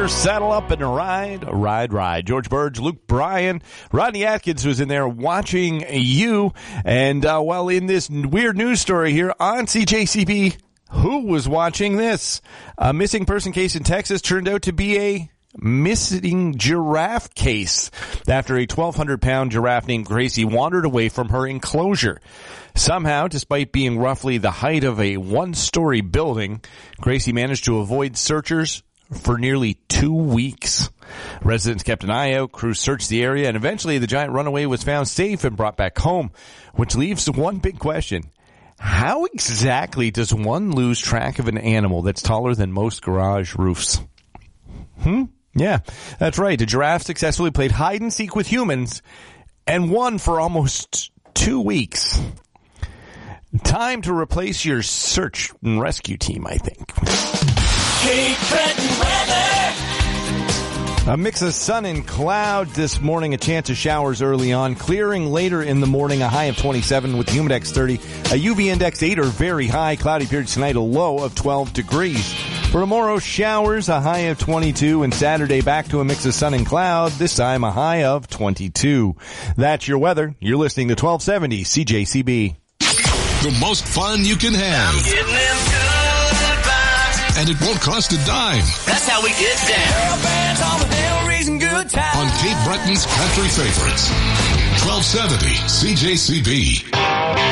weather, saddle up and ride. George Burge, Luke Bryan, Rodney Atkins was in there watching you. And, well, in this weird news story here on CJCB, who was watching this? A missing person case in Texas turned out to be a missing giraffe case after a 1,200-pound giraffe named Gracie wandered away from her enclosure. Somehow, despite being roughly the height of a one-story building, Gracie managed to avoid searchers for nearly 2 weeks. Residents kept an eye out, crews searched the area, and eventually the giant runaway was found safe and brought back home, which leaves one big question. How exactly does one lose track of an animal that's taller than most garage roofs? Yeah, that's right. A giraffe successfully played hide and seek with humans and won for almost 2 weeks. Time to replace your search and rescue team, I think. Cape Breton weather. A mix of sun and cloud this morning, a chance of showers early on, clearing later in the morning, a high of 27 with humidex 30, a UV index 8 or very high, cloudy periods tonight, a low of 12 degrees. For tomorrow, showers, a high of 22, and Saturday back to a mix of sun and cloud, this time a high of 22. That's your weather. You're listening to 1270 CJCB. The most fun you can have. I'm getting them good vibes. And it won't cost a dime. That's how we get down. Bands on the Dale raising good time. On Cape Breton's Country Favorites. 1270 CJCB.